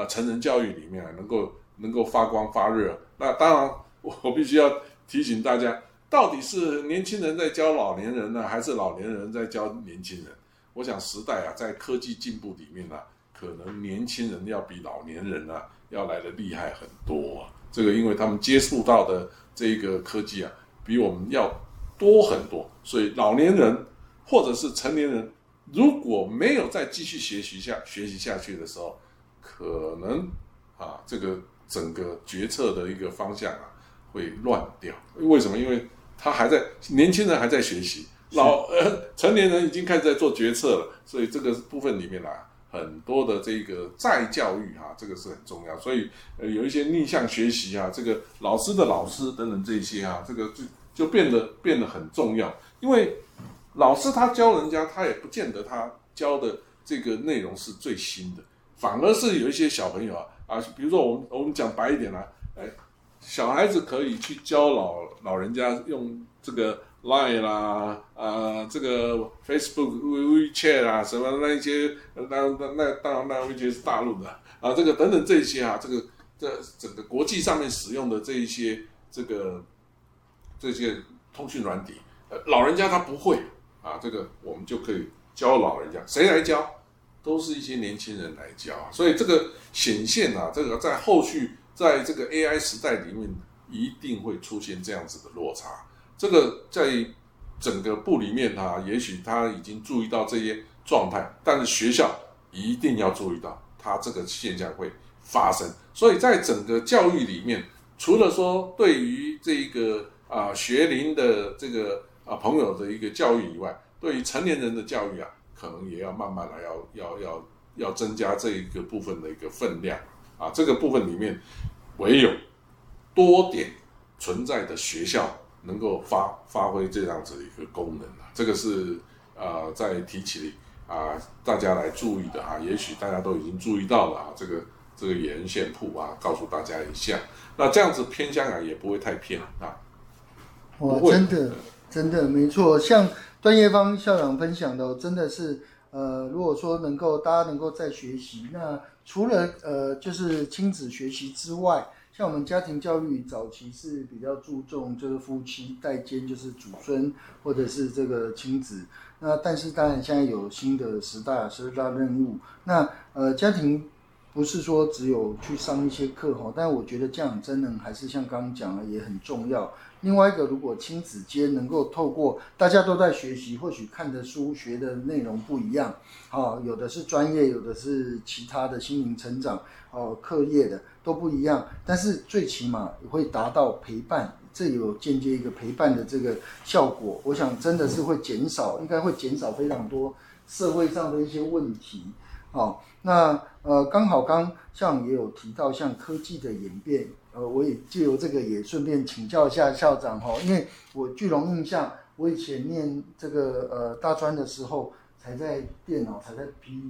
成人教育里面能够发光发热。那当然，我必须要提醒大家，到底是年轻人在教老年人呢，还是老年人在教年轻人？我想时代在科技进步里面可能年轻人要比老年人要来的厉害很多这个因为他们接触到的这个科技比我们要多很多，所以老年人或者是成年人如果没有再继续学习下去的时候，可能这个整个决策的一个方向会乱掉。为什么？因为年轻人还在学习，成年人已经开始在做决策了，所以这个部分里面很多的这个再教育这个是很重要。所以有一些逆向学习这个老师的老师等等这些这个就变得很重要。因为老师他教人家，他也不见得他教的这个内容是最新的，反而是有一些小朋友比如说我们讲白一点小孩子可以去教老人家用这个 Line 啦，这个 Facebook、WeChat 啦，什么那一些，当然那 WeChat 是大陆的这个等等这一些这整个国际上面使用的这一些这些通讯软体，老人家他不会这个我们就可以教老人家，谁来教？都是一些年轻人来教所以这个显现这个在后续在这个 AI 时代里面一定会出现这样子的落差。这个在整个部里面也许他已经注意到这些状态，但是学校一定要注意到他这个现象会发生。所以在整个教育里面，除了说对于这个学龄的这个朋友的一个教育以外，对于成年人的教育可能也要慢慢来要增加这一个部分的一个分量这个部分里面唯有多点存在的学校能够发挥这样子的一个功能这个是在提起大家来注意的也许大家都已经注意到了这个野人线谱告诉大家一下，那这样子偏向也不会太偏哇，真的没错，像段业芳校长分享的真的是如果说大家能够再学习，那除了就是亲子学习之外，像我们家庭教育早期是比较注重就是夫妻代间就是祖孙或者是这个亲子，那但是当然现在有新的12大任务，那家庭不是说只有去上一些课但我觉得教养真人还是像刚刚讲的也很重要。另外一个，如果亲子间能够透过大家都在学习，或许看的书学的内容不一样有的是专业，有的是其他的心灵成长课业的都不一样，但是最起码会达到陪伴，这有间接一个陪伴的这个效果，我想真的是会应该会减少非常多社会上的一些问题那刚好校长也有提到像科技的演变，我也借由这个也顺便请教一下校长因为我巨龙印象，我以前念这个大专的时候，才在电脑才在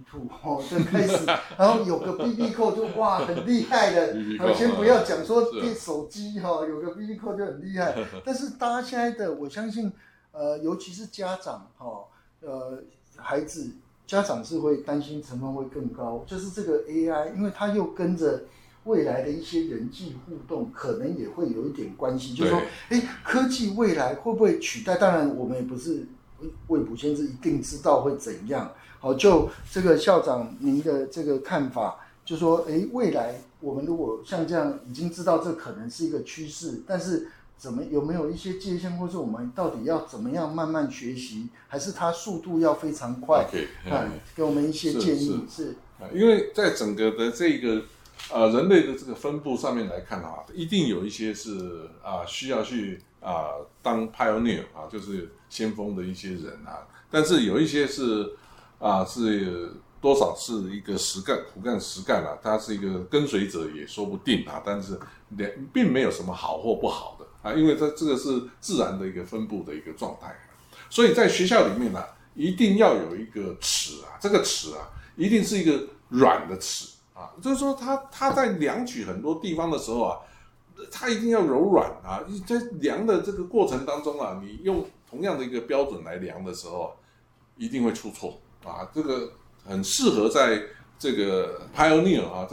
P2 就开始，然后有个 BB 扣就哇很厉害的，先不要讲说电手机有个 BB 扣就很厉害，但是大家现在的我相信尤其是家长孩子。家长是会担心成分会更高，就是这个 AI， 因为它又跟着未来的一些人际互动，可能也会有一点关系。就是说，科技未来会不会取代？当然，我们也不是未卜先知，一定知道会怎样。就这个校长您的这个看法，就说，未来我们如果像这样已经知道这可能是一个趋势，但是有没有一些界限，或是我们到底要怎么样慢慢学习，还是它速度要非常快？给我们一些建议。是因为在整个的这个人类的这个分布上面来看一定有一些是需要去当 pioneer 就是先锋的一些人但是有一些是是多少是一个苦干实干他是一个跟随者也说不定但是并没有什么好或不好的因为这个是自然的一个分布的一个状态所以在学校里面一定要有一个尺这个尺一定是一个软的尺就是说他在量取很多地方的时候他一定要柔软在量的这个过程当中你用同样的一个标准来量的时候一定会出错这个很适合在这个 pioneer